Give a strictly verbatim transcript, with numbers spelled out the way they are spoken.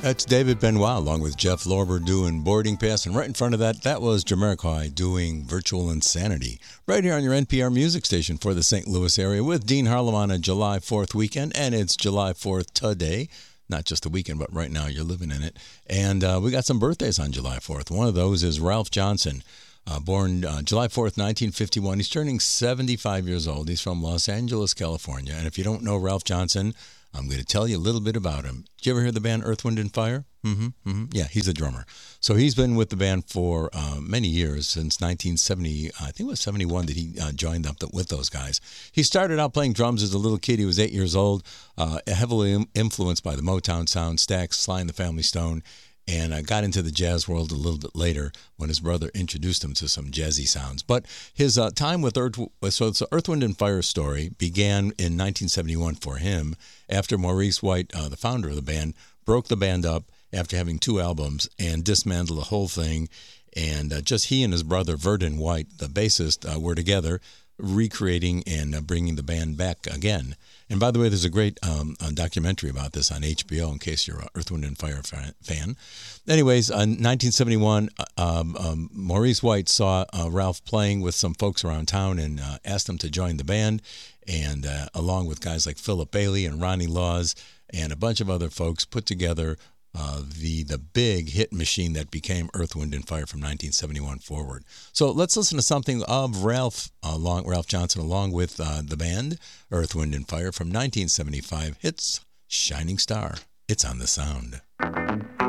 That's David Benoit along with Jeff Lorber doing Boarding Pass. And right in front of that, that was Jamiroquai doing Virtual Insanity. Right here on your N P R music station for the Saint Louis area with Dean Harlem on a July fourth weekend. And it's July fourth today. Not just the weekend, but right now you're living in it. And uh, we got some birthdays on July fourth. One of those is Ralph Johnson, uh, born uh, July fourth, nineteen fifty-one. He's turning seventy-five years old. He's from Los Angeles, California. And if you don't know Ralph Johnson, I'm going to tell you a little bit about him. Did you ever hear the band Earth, Wind and Fire? Mm-hmm, mm-hmm. Yeah, he's a drummer. So he's been with the band for uh, many years, since nineteen seventy. I think it was seventy-one that he uh, joined up with those guys. He started out playing drums as a little kid. He was eight years old, uh, heavily influenced by the Motown sound, Stax, Sly and the Family Stone, and uh, got into the jazz world a little bit later when his brother introduced him to some jazzy sounds. But his uh, time with Earth, so the Earth, Wind and Fire story began in nineteen seventy-one for him after Maurice White, uh, the founder of the band, broke the band up after having two albums and dismantled the whole thing. And uh, just he and his brother, Verdon White, the bassist, uh, were together recreating and uh, bringing the band back again. And by the way, there's a great um, a documentary about this on H B O in case you're an Earth, Wind and Fire fan. Anyways, in nineteen seventy-one, um, um, Maurice White saw uh, Ralph playing with some folks around town and uh, asked him to join the band. And uh, along with guys like Philip Bailey and Ronnie Laws and a bunch of other folks, put together Uh, the the big hit machine that became Earth, Wind and Fire from nineteen seventy-one forward. So let's listen to something of Ralph along Ralph Johnson along with uh, the band Earth, Wind and Fire from nineteen seventy-five. Hits Shining Star. It's on the sound.